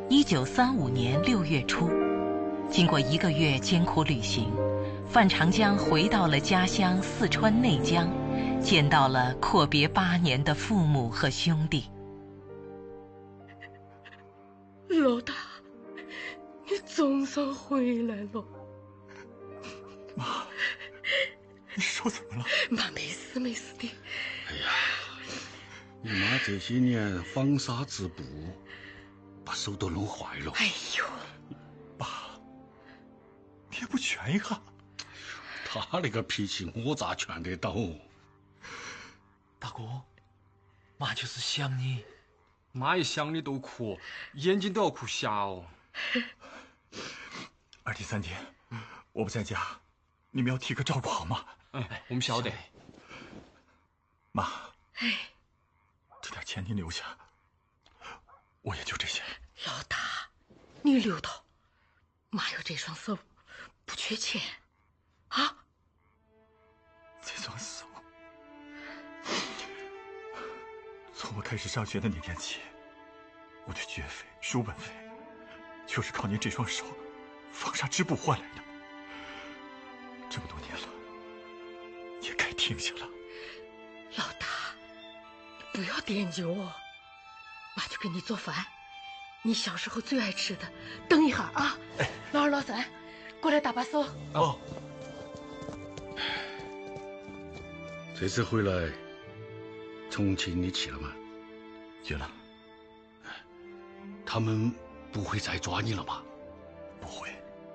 1935年6月初，经过1个月艰苦旅行，范长江回到了家乡四川内江，见到了阔别8年的父母和兄弟。 老大，你总算回来了。 妈，你手怎么了？ 妈，没事没事的。 哎呀，你妈这些年纺纱织布，把手都弄坏了。 哎呦， 爸，你也不劝一下？ 他那个脾气，我咋劝得到？ 大哥，妈就是想你，妈一想你都哭，眼睛都要哭瞎哦。 2天3天，我不在家，你们要体格照顾好吗？ 我们晓得。 妈，这点钱你留下，我也就这些。 老大，你留到，妈有这双手，不缺钱啊。 这双手，从我开始上学的那天起，我的学费、书本费，就是靠您这双手纺纱织布换来的。这么多年了，也该停下了。 老大，你不要惦记我，妈就给你做饭，你小时候最爱吃的。等一下啊，老二、老三，过来搭把手。 哦。 这次回来，重庆你去了吗？ 去了。 他们不会再抓你了吧？ 不会。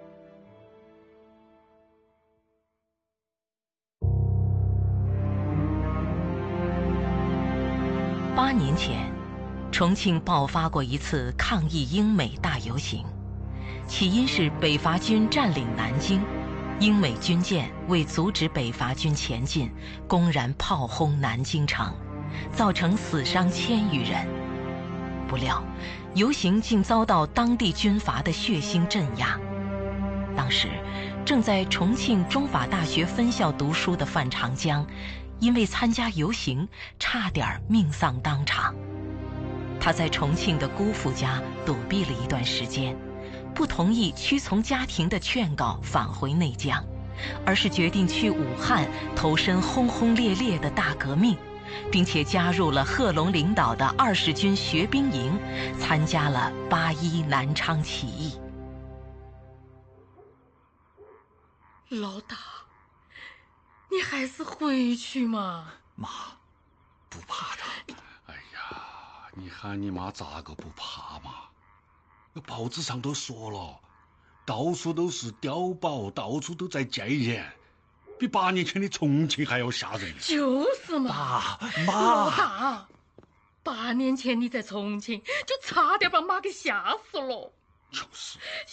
8年前，重庆爆发过一次抗议英美大游行，起因是北伐军占领南京，英美军舰为阻止北伐军前进，公然炮轰南京城，造成死伤1000余人。不料，游行竟遭到当地军阀的血腥镇压。当时，正在重庆中法大学分校读书的范长江，因为参加游行，差点命丧当场。他在重庆的姑父家躲避了一段时间，不同意屈从家庭的劝告返回内江，而是决定去武汉投身轰轰烈烈的大革命，并且加入了贺龙领导的20军学兵营，参加了8·1南昌起义。 老大，你还是回去嘛。 妈，不怕的。 哎呀，你喊你妈咋个不怕嘛？那报纸上都说了，到处都是碉堡，到处都在戒严，比8年前的重庆还要吓人。 就是嘛。 爸妈， 老大，8年前你在重庆就差点把妈给吓死了。 就是。